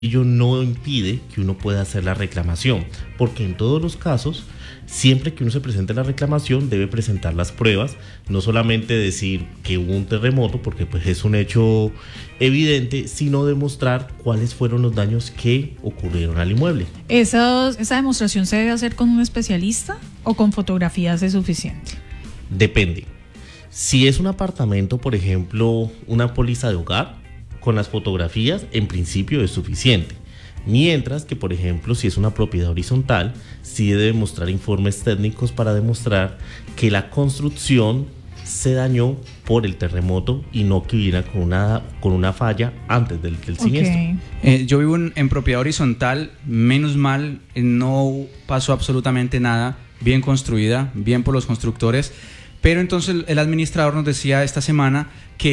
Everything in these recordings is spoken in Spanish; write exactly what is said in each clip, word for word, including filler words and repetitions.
ello no impide que uno pueda hacer la reclamación, porque en todos los casos, siempre que uno se presente la reclamación, debe presentar las pruebas, no solamente decir que hubo un terremoto, porque pues es un hecho evidente, sino demostrar cuáles fueron los daños que ocurrieron al inmueble. ¿Esa, esa demostración se debe hacer con un especialista o con fotografías es suficiente? Depende. Si es un apartamento, por ejemplo, una póliza de hogar, con las fotografías en principio es suficiente. Mientras que, por ejemplo, si es una propiedad horizontal, sí debe mostrar informes técnicos para demostrar que la construcción se dañó por el terremoto y no que hubiera con una, con una falla antes del, del siniestro. Okay. Eh, yo vivo en, en propiedad horizontal, menos mal, no pasó absolutamente nada, bien construida, bien por los constructores, pero entonces el administrador nos decía esta semana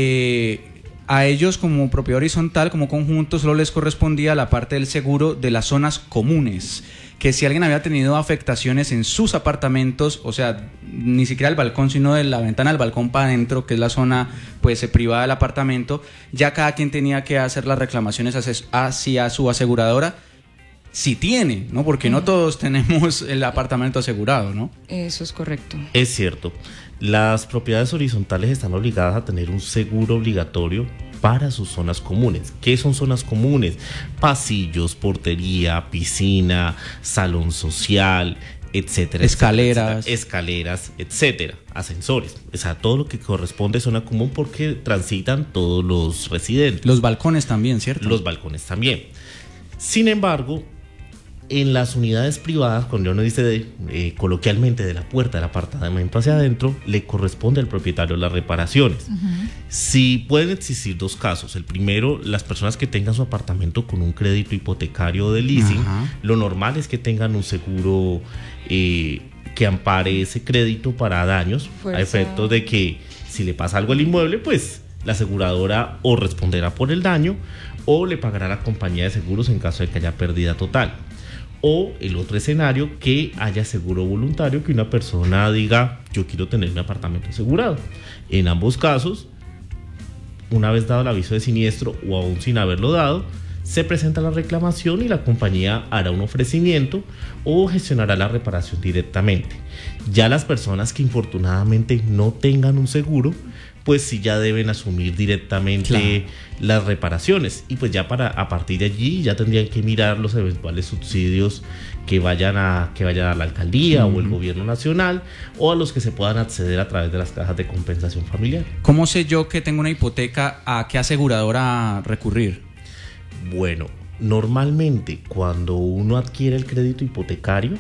que a ellos como propiedad horizontal, como conjunto, solo les correspondía la parte del seguro de las zonas comunes, que si alguien había tenido afectaciones en sus apartamentos, o sea, ni siquiera el balcón, sino de la ventana del balcón para adentro, que es la zona pues privada del apartamento, ya cada quien tenía que hacer las reclamaciones hacia su aseguradora, si tiene, ¿no? Porque no todos tenemos el apartamento asegurado, ¿no? Eso es correcto. Es cierto. Las propiedades horizontales están obligadas a tener un seguro obligatorio para sus zonas comunes. ¿Qué son zonas comunes? Pasillos, portería, piscina, salón social, etcétera. Escaleras. Etcétera, escaleras, etcétera. Ascensores. O sea, todo lo que corresponde a zona común porque transitan todos los residentes. Los balcones también, ¿cierto? Los balcones también. Sin embargo, en las unidades privadas, cuando uno dice de, eh, coloquialmente de la puerta del apartamento hacia adentro, le corresponde al propietario las reparaciones. Uh-huh. Si pueden existir dos casos. El primero, las personas que tengan su apartamento con un crédito hipotecario de leasing, uh-huh. lo normal es que tengan un seguro eh, que ampare ese crédito para daños, Fuerza. a efectos de que si le pasa algo al inmueble, pues la aseguradora o responderá por el daño o le pagará a la compañía de seguros en caso de que haya pérdida total. O el otro escenario, que haya seguro voluntario, que una persona diga, yo quiero tener mi apartamento asegurado. En ambos casos, una vez dado el aviso de siniestro o aún sin haberlo dado, se presenta la reclamación y la compañía hará un ofrecimiento o gestionará la reparación directamente. Ya las personas que infortunadamente no tengan un seguro, pues sí ya deben asumir directamente claro. las reparaciones, y pues ya para a partir de allí ya tendrían que mirar los eventuales subsidios que vayan a que vaya a la alcaldía uh-huh. o el gobierno nacional, o a los que se puedan acceder a través de las cajas de compensación familiar. ¿Cómo sé yo que tengo una hipoteca? ¿A qué aseguradora recurrir? Bueno, normalmente cuando uno adquiere el crédito hipotecario,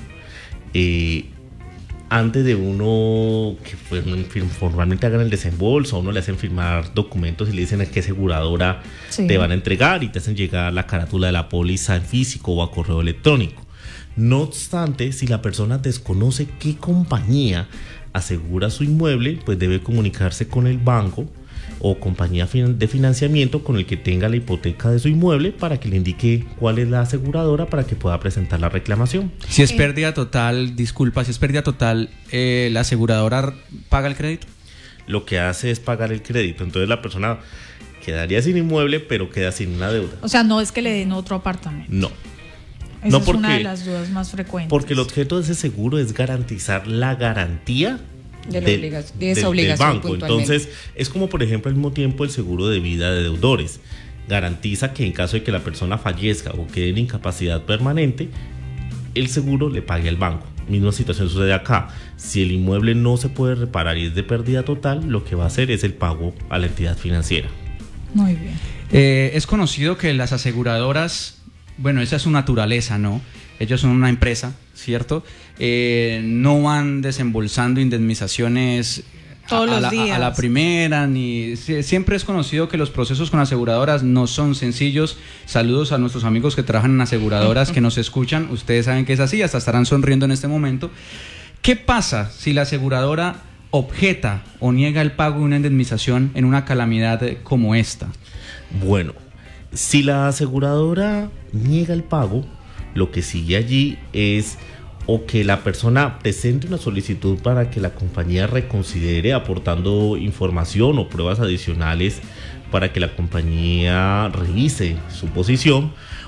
eh, antes de uno que pues, formalmente hagan el desembolso, a uno le hacen firmar documentos y le dicen a qué aseguradora sí. te van a entregar, y te hacen llegar la carátula de la póliza en físico o a correo electrónico. No obstante, si la persona desconoce qué compañía asegura su inmueble, pues debe comunicarse con el banco o compañía de financiamiento con el que tenga la hipoteca de su inmueble para que le indique cuál es la aseguradora para que pueda presentar la reclamación. Si es pérdida total, disculpa, si es pérdida total, eh, ¿la aseguradora paga el crédito? Lo que hace es pagar el crédito, entonces la persona quedaría sin inmueble, pero queda sin una deuda. O sea, no es que le den otro apartamento. No. Esa no es porque, una de las dudas más frecuentes. Porque el objeto de ese seguro es garantizar la garantía de, la de, obligación, de esa del, obligación del banco. Entonces es como por ejemplo al mismo tiempo el seguro de vida de deudores garantiza que en caso de que la persona fallezca o quede en incapacidad permanente, el seguro le pague al banco. Misma situación sucede acá. Si el inmueble no se puede reparar y es de pérdida total, lo que va a hacer es el pago a la entidad financiera. Muy bien. Eh, es conocido que las aseguradoras, bueno, esa es su naturaleza, ¿no? Ellos son una empresa, ¿cierto? Eh, no van desembolsando indemnizaciones todos a, a los la, días. A, a la primera, ni siempre es conocido que los procesos con aseguradoras no son sencillos. Saludos a nuestros amigos que trabajan en aseguradoras que nos escuchan. Ustedes saben que es así, hasta estarán sonriendo en este momento. ¿Qué pasa si la aseguradora objeta o niega el pago de una indemnización en una calamidad como esta? Bueno, si la aseguradora niega el pago, lo que sigue allí es o que la persona presente una solicitud para que la compañía reconsidere aportando información o pruebas adicionales para que la compañía revise su posición,